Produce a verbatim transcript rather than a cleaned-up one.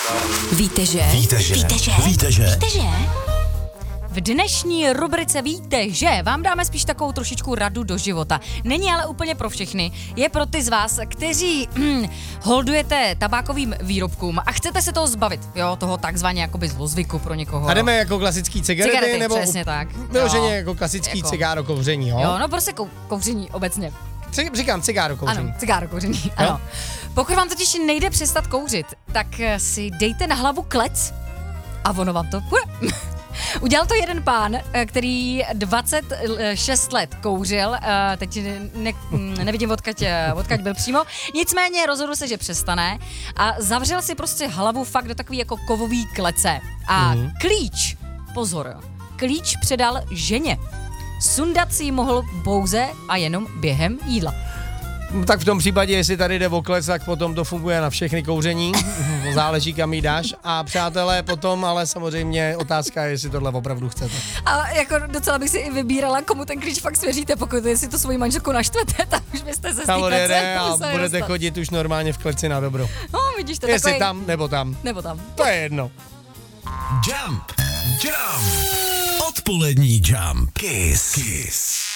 Víte, že? Víte, že? Víte, že? Víte, že? Víte, že? V dnešní rubrice Víte, že? Vám dáme spíš takovou trošičku radu do života. Není ale úplně pro všechny. Je pro ty z vás, kteří hm, holdujete tabákovým výrobkům a chcete se toho zbavit. Jo, toho takzvaně jakoby zlozvyku pro někoho. A jdeme jako klasický cigarety, Cigarety, nebo přesně tak. vyloženě Jo. jako klasický Jako- cigáro kouření, jo? Jo, no prostě kou- kouření obecně. C- říkám cigáro kouření. Ano, cigáro kouření, ano. Pokud vám totiž nejde přestat kouřit, tak si dejte na hlavu klec a ono vám to půjde. Udělal to jeden pán, který dvacet šest let kouřil, teď ne, nevidím, odkaď, odkaď byl přímo, nicméně rozhodl se, že přestane a zavřel si prostě hlavu fakt do takový jako kovový klece. A mm. klíč, pozor, klíč předal ženě. Sundat si ji mohl pouze a jenom během jídla. Tak v tom případě, jestli tady jde o klec, tak potom to funguje na všechny kouření. Záleží, kam jí dáš. A přátelé, potom ale samozřejmě otázka je, jestli tohle opravdu chcete. A jako docela bych si i vybírala, komu ten klíč fakt svěříte, pokud jestli to svoji manželku naštvete, tak už byste se z té Tam klece odjede a museli budete dostat. chodit už normálně v kleci na dobro. No, vidíš to Jestli takový... tam, nebo tam. Nebo tam. To je jedno. Jump. Jump. Odpolední Jump. Kiss. Kiss.